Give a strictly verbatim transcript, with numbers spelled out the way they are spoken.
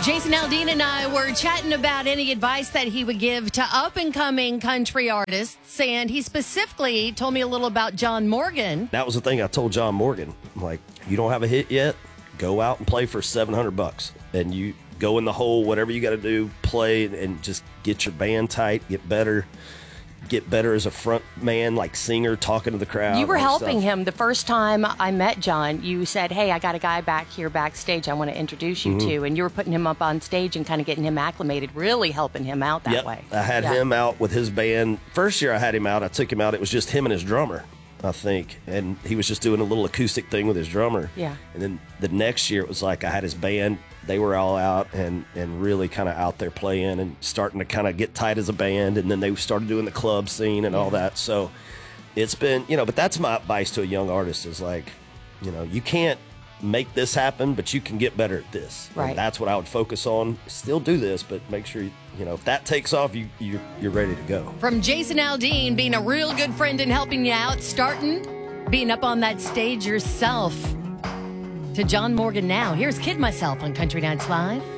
Jason Aldean and I were chatting about any advice that he would give to up-and-coming country artists, and he specifically told me a little about John Morgan. That was the thing I told John Morgan. I'm like, you don't have a hit yet? Go out and play for seven hundred bucks, and you go in the hole, whatever you got to do, play, and just get your band tight, get better. Get better as a front man, like singer, talking to the crowd. You were helping stuff. him the first time I met John. You said, hey, I got a guy back here backstage I want to introduce you mm-hmm. to. And you were putting him up on stage and kind of getting him acclimated, really helping him out that yep. way. I had yeah. him out with his band. First year I had him out, I took him out. It was just him and his drummer, I think. And he was just doing a little acoustic thing with his drummer. Yeah. And then the next year it was like I had his band. They were all out and, and really kind of out there playing and starting to kind of get tight as a band. And then they started doing the club scene and yeah. all that. So it's been, you know, but that's my advice to a young artist is like, you know, you can't make this happen, but you can get better at this. Right. And that's what I would focus on. Still do this, but make sure, you, you know, if that takes off, you, you, you're ready to go. From Jason Aldean, being a real good friend and helping you out, starting, being up on that stage yourself. To John Morgan now. Here's Kid Myself on Country Nights Live.